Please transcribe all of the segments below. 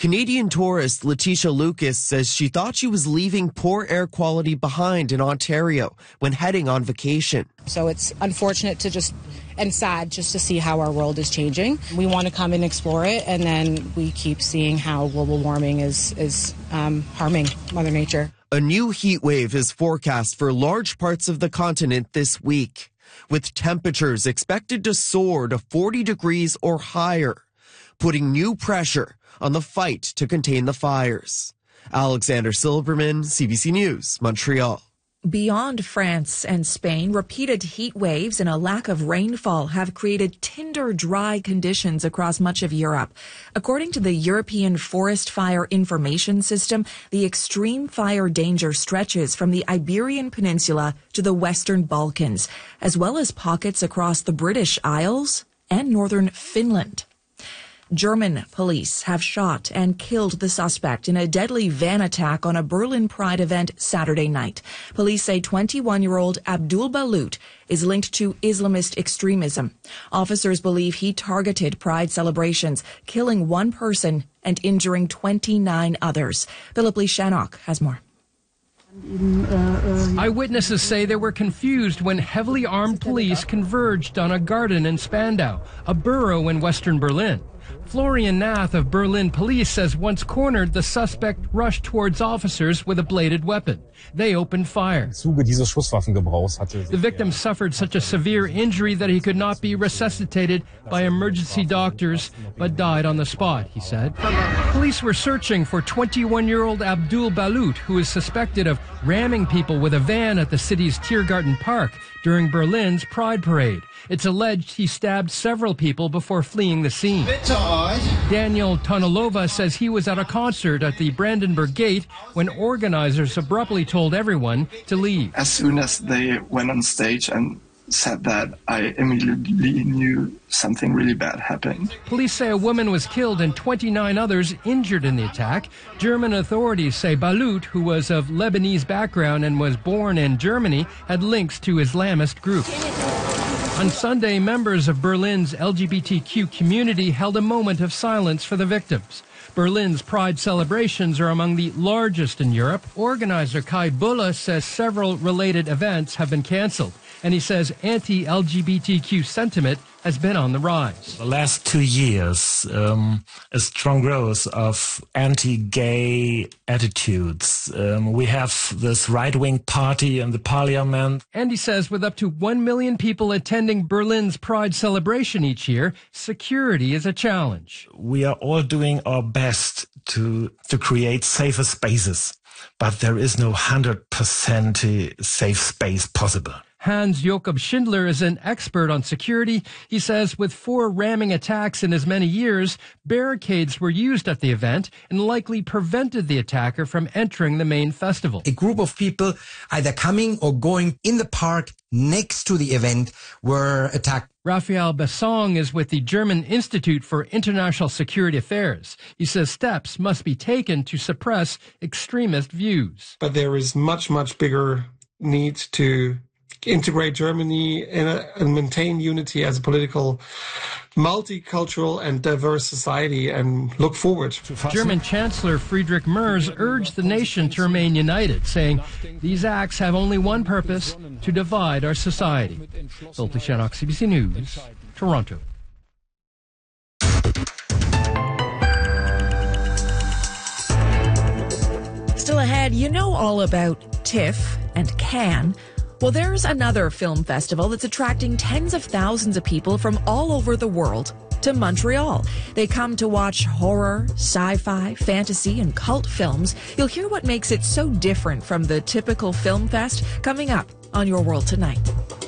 Canadian tourist Letitia Lucas says she thought she was leaving poor air quality behind in Ontario when heading on vacation. So it's unfortunate and sad just to see how our world is changing. We want to come and explore it, and then we keep seeing how global warming is harming Mother Nature. A new heat wave is forecast for large parts of the continent this week, with temperatures expected to soar to 40 degrees or higher, putting new pressure on the fight to contain the fires. Alexander Silverman, CBC News, Montreal. Beyond France and Spain, repeated heat waves and a lack of rainfall have created tinder dry conditions across much of Europe. According to the European Forest Fire Information System, the extreme fire danger stretches from the Iberian Peninsula to the Western Balkans, as well as pockets across the British Isles and northern Finland. German police have shot and killed the suspect in a deadly van attack on a Berlin Pride event Saturday night. Police say 21-year-old Abdul Balut is linked to Islamist extremism. Officers believe he targeted Pride celebrations, killing one person and injuring 29 others. Philip Lee Shannock has more. Eyewitnesses say they were confused when heavily armed police converged on a garden in Spandau, a borough in western Berlin. Florian Nath of Berlin police says once cornered, the suspect rushed towards officers with a bladed weapon. They opened fire. The victim suffered such a severe injury that he could not be resuscitated by emergency doctors, but died on the spot, he said. Police were searching for 21-year-old Abdul Balut, who is suspected of ramming people with a van at the city's Tiergarten Park during Berlin's Pride Parade. It's alleged he stabbed several people before fleeing the scene. Daniel Tonalova says he was at a concert at the Brandenburg Gate when organizers abruptly told everyone to leave. As soon as they went on stage and said that, I immediately knew something really bad happened. Police say a woman was killed and 29 others injured in the attack. German authorities say Balut, who was of Lebanese background and was born in Germany, had links to Islamist groups. On Sunday, members of Berlin's LGBTQ community held a moment of silence for the victims. Berlin's Pride celebrations are among the largest in Europe. Organizer Kai Bulle says several related events have been canceled, and he says anti-LGBTQ sentiment has been on the rise. The last 2 years, a strong growth of anti-gay attitudes. We have this right-wing party in the parliament. And he says with up to 1 million people attending Berlin's Pride celebration each year, security is a challenge. We are all doing our best to create safer spaces, but there is no 100% safe space possible. Hans Jakob Schindler is an expert on security. He says with 4 ramming attacks in as many years, barricades were used at the event and likely prevented the attacker from entering the main festival. A group of people either coming or going in the park next to the event were attacked. Raphael Bessong is with the German Institute for International Security Affairs. He says steps must be taken to suppress extremist views. But there is much, much bigger need to integrate Germany and maintain unity as a political, multicultural and diverse society and look forward. German Chancellor Friedrich Merz urged the nation to remain united, saying these acts have only one purpose, to divide our society. Philip Shannock, CBC News, Toronto. Still ahead, you know all about TIFF and Cannes. Well, there's another film festival that's attracting tens of thousands of people from all over the world to Montreal. They come to watch horror, sci-fi, fantasy, and cult films. You'll hear what makes it so different from the typical film fest coming up on Your World Tonight.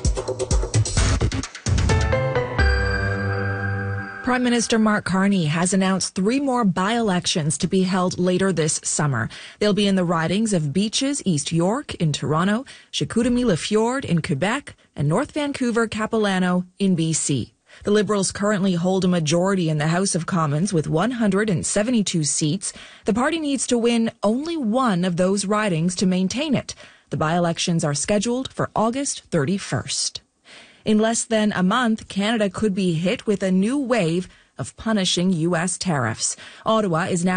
Prime Minister Mark Carney has announced 3 more by-elections to be held later this summer. They'll be in the ridings of Beaches, East York in Toronto, Chicoutimi-Le-Fjord in Quebec, and North Vancouver-Capilano in BC. The Liberals currently hold a majority in the House of Commons with 172 seats. The party needs to win only one of those ridings to maintain it. The by-elections are scheduled for August 31st. In less than a month, Canada could be hit with a new wave of punishing U.S. tariffs. Ottawa is now